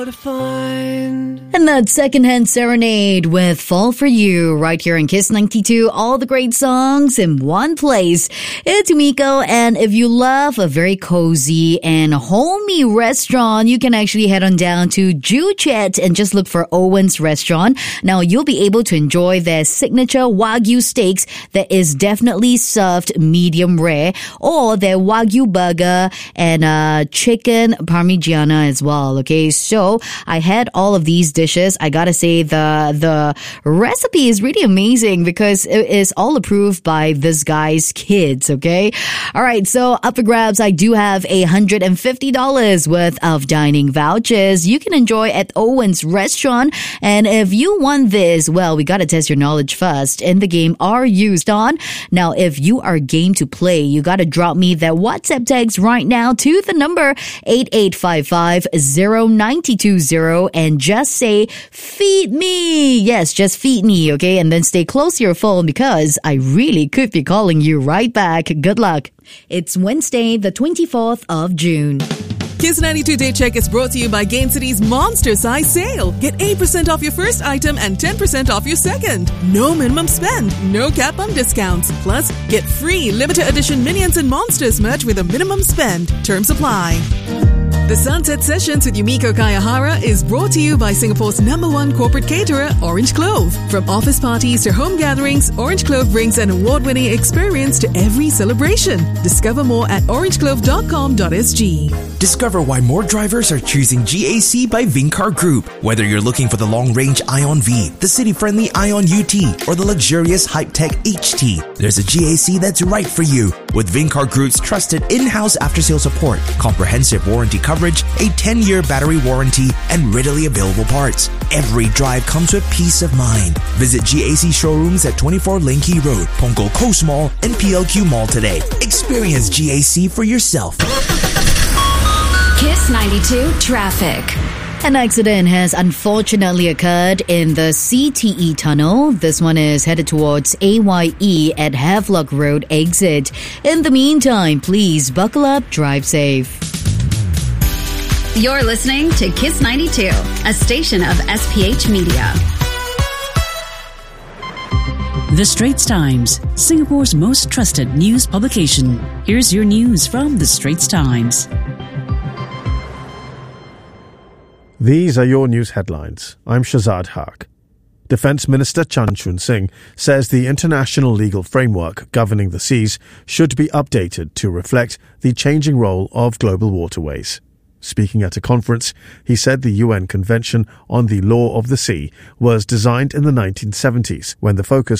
And that secondhand serenade with Fall For You right here in Kiss 92. All the great songs in one place. It's Miko, and if you love a very cozy and homey restaurant, you can actually head on down to Juchet and just look for Owen's Restaurant. Now, you'll be able to enjoy their signature Wagyu steaks that is definitely served medium rare, or their Wagyu burger and chicken parmigiana as well. Okay, so I had all of these dishes. I gotta say the recipe is really amazing because it is all approved by this guy's kids, okay? Alright, so up for grabs, I do have $150 worth of dining vouchers you can enjoy at Owen's Restaurant. And if you want this, well, we gotta test your knowledge first. In the game, Are You on? Now, if you are game to play, you gotta drop me that WhatsApp text right now to the number 8855-09220 and just say, feed me. Yes, just feed me, okay? And then stay close to your phone because I really could be calling you right back. Good luck. It's Wednesday, the 24th of June. Kiss 92 Day Check is brought to you by Gain City's Monster Size Sale. Get 8% off your first item and 10% off your second. No minimum spend, no cap on discounts. Plus, get free limited edition Minions and Monsters merch with a minimum spend. Terms apply. The Sunset Sessions with Yumiko Kayahara is brought to you by Singapore's #1 corporate caterer, Orange Clove. From office parties to home gatherings, Orange Clove brings an award-winning experience to every celebration. Discover more at orangeclove.com.sg. Discover why more drivers are choosing GAC by Vincar Group. Whether you're looking for the long-range Ion V, the city-friendly Ion UT, or the luxurious Hype-Tech HT, there's a GAC that's right for you. With Vincar Group's trusted in-house after-sales support, comprehensive warranty coverage, a 10-year battery warranty, and readily available parts, every drive comes with peace of mind. Visit GAC showrooms at 24 Linky Road, Punggol Coast Mall, and PLQ Mall today. Experience GAC for yourself. Kiss 92 Traffic. An accident has unfortunately occurred in the CTE tunnel. This one is headed towards AYE at Havelock Road exit. In the meantime, please buckle up, drive safe. You're listening to Kiss 92, a station of SPH Media. The Straits Times, Singapore's most trusted news publication. Here's your news from The Straits Times. These are your news headlines. I'm Shazad Haq. Defence Minister Chan Chun Sing says the international legal framework governing the seas should be updated to reflect the changing role of global waterways. Speaking at a conference, he said the UN Convention on the Law of the Sea was designed in the 1970s when the focus